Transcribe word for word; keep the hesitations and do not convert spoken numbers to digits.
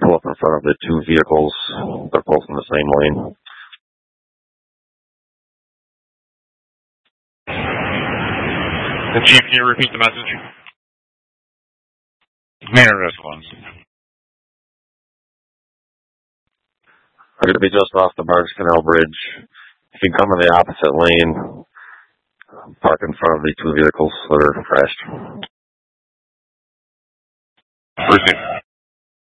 pull up in front of the two vehicles. They're both in the same lane. The Chief, can you repeat the message? Mayor responds. I'm going to be just off the Barks Canal Bridge. If you come in the opposite lane, park in front of the two vehicles that are crashed. Proceed.